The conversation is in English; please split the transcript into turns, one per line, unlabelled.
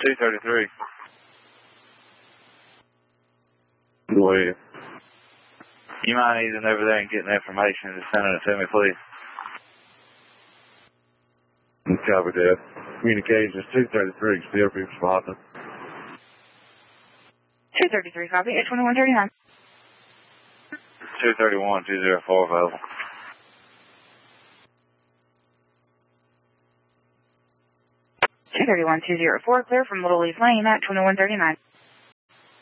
233. Go ahead. You mind easing over there and getting information and just sending it to me, please? Copy that. Communications 233, still be responding.
233, copy. 82139.
231, 204 available.
231, 204, clear from Little Leaf Lane at 2139.